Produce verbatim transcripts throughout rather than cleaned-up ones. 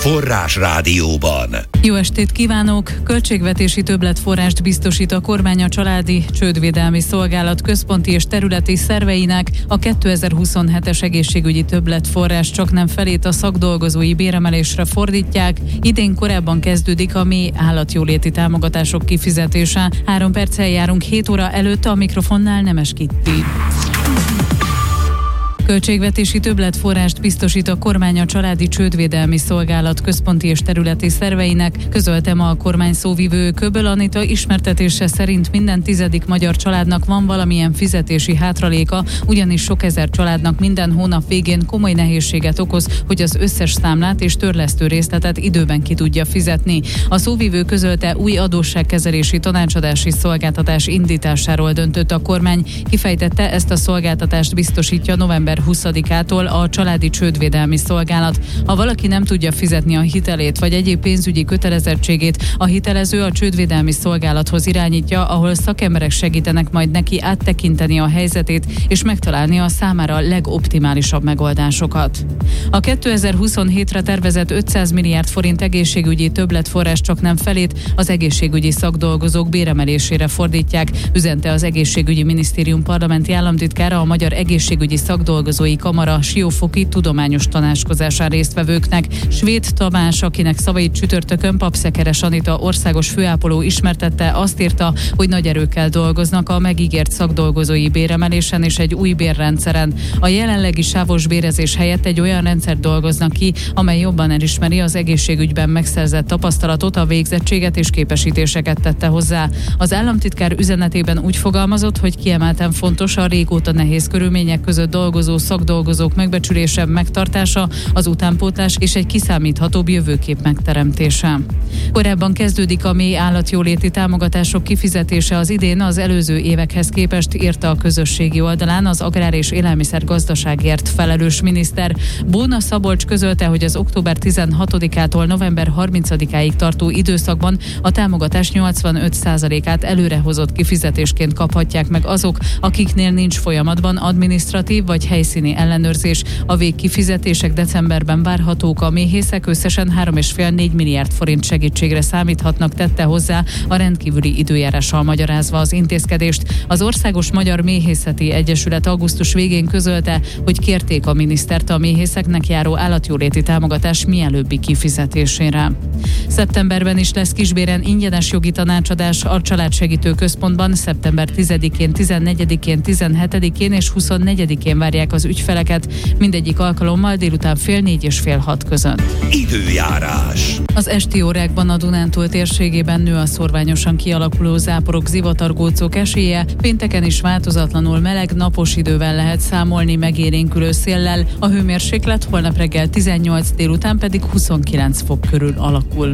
Forrás Rádióban. Jó estét kívánok! Költségvetési többletforrást biztosít a kormány a Családi Csődvédelmi Szolgálat központi és területi szerveinek. A kétezer-huszonhetes egészségügyi többletforrás csaknem felét a szakdolgozói béremelésre fordítják. Idén korábban kezdődik a mély állatjóléti támogatások kifizetése. Három perccel járunk hét óra előtt, a mikrofonnál Nemes Kitti. Költségvetési többletforrást biztosít a kormány a Családi Csődvédelmi Szolgálat központi és területi szerveinek, közölte ma a kormány szóvivő Köböl Anita ismertetése szerint minden tizedik magyar családnak van valamilyen fizetési hátraléka, ugyanis sok ezer családnak minden hónap végén komoly nehézséget okoz, hogy az összes számlát és törlesztő részletet időben ki tudja fizetni. A szóvivő közölte, új adósságkezelési tanácsadási szolgáltatás indításáról döntött a kormány, kifejtette, ezt a szolgáltatást biztosítja november huszadikától a Családi Csődvédelmi Szolgálat. Ha valaki nem tudja fizetni a hitelét vagy egyéb pénzügyi kötelezettségét, a hitelező a Csődvédelmi Szolgálathoz irányítja, ahol szakemberek segítenek majd neki áttekinteni a helyzetét és megtalálni a számára legoptimálisabb megoldásokat. A kétezer-huszonhétre tervezett ötszáz milliárd forint egészségügyi többletforrás csaknem felét az egészségügyi szakdolgozók béremelésére fordítják, üzente az Egészségügyi Minisztérium parlamenti államtitkára a Magyar Egészségügyi Szakdolgozói Kamara Siófoki tudományos tanácskozásán résztvevőknek. Svéd Tamás, akinek szavait csütörtökön Papszekeres Anita országos főápoló ismertette, azt írta, hogy nagy erőkkel dolgoznak a megígért szakdolgozói béremelésen és egy új bérrendszeren. A jelenlegi sávos bérezés helyett egy olyan rendszer dolgoznak ki, amely jobban elismeri az egészségügyben megszerzett tapasztalatot, a végzettséget és képesítéseket, tette hozzá. Az államtitkár üzenetében úgy fogalmazott, hogy kiemelten fontos a régóta nehéz körülmények között dolgozó szakdolgozók megbecsülése, megtartása, az utánpótlás és egy kiszámíthatóbb jövőkép megteremtése. Korábban kezdődik a mély állatjóléti támogatások kifizetése az idén az előző évekhez képest, írta a közösségi oldalán az agrár és élelmiszer gazdaságért felelős miniszter. Bóna Szabolcs közölte, hogy az október tizenhatodikától november harmincadikáig tartó időszakban a támogatás nyolcvanöt százalékát előrehozott kifizetésként kaphatják meg azok, akiknél nincs folyamatban adminisztratív vagy helyszíni ellenőrzés. A végkifizetések decemberben várhatók, a méhészek összesen három egész öt-négy milliárd forint segítségre számíthatnak, tette hozzá, a rendkívüli időjárással magyarázva az intézkedést. Az Országos Magyar Méhészeti Egyesület augusztus végén közölte, hogy kérték a minisztert a méhészeknek járó állatjóléti támogatás mielőbbi kifizetésére. Szeptemberben is lesz Kisbéren ingyenes jogi tanácsadás a Családsegítő Központban. Szeptember tizedikén, tizennegyedikén, tizenhetedikén és huszonnegyedikén várják az ügyfeleket, mindegyik alkalommal délután fél négy és fél hat között. Időjárás. Az esti órákban a Dunántúl térségében nő a szorványosan kialakuló záporok, zivatargócok esélye, pénteken is változatlanul meleg, napos idővel lehet számolni megélénkülő széllel, a hőmérséklet holnap reggel tizennyolc, délután pedig huszonkilenc fok körül alakul.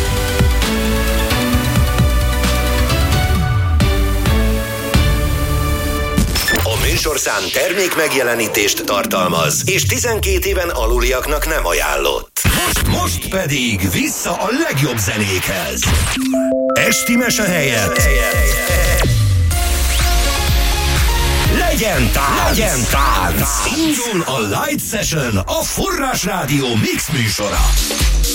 Műsorszám termék megjelenítést tartalmaz, és tizenkét éven aluliaknak nem ajánlott. Most, most pedig vissza a legjobb zenékhez. Esti mese helyett legyen tánc! Legyen tánc! Indul a Light Session, a Forrás Rádió mix műsora.